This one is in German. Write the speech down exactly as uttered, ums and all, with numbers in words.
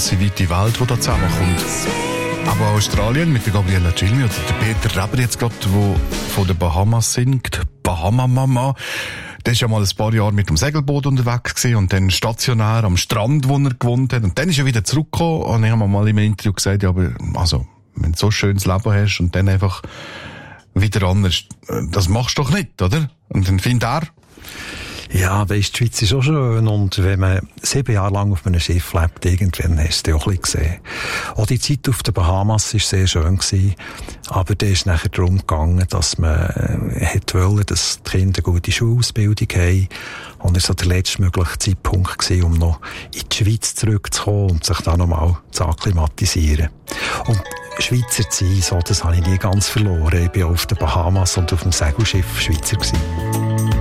grosse, weite Welt, die da zusammenkommt. Aber Australien mit der Gabriella Cilmi oder der Peter Reber jetzt gerade, der von den Bahamas singt, Bahama Mama. Der ist ja mal ein paar Jahre mit dem Segelboot unterwegs gewesen und dann stationär am Strand, wo er gewohnt hat. Und dann ist er wieder zurückgekommen und ich habe mal in einem Interview gesagt, ja, aber, also, wenn du so ein schönes Leben hast und dann einfach wieder anders, das machst du doch nicht, oder? Und dann findet er, ja, weisst, die Schweiz ist auch schön und wenn man sieben Jahre lang auf einem Schiff lebt, irgendwann hast du auch ein bisschen gesehen. Auch die Zeit auf den Bahamas war sehr schön gewesen, aber da ist nachher darum gegangen, dass man hätte wollen, dass die Kinder eine gute Schulausbildung haben und es war so der letztmögliche Zeitpunkt gewesen, um noch in die Schweiz zurückzukommen und sich da nochmal zu akklimatisieren. Und Schweizer zu sein, so, das habe ich nie ganz verloren. Ich war auf den Bahamas und auf dem Segelschiff Schweizer gewesen.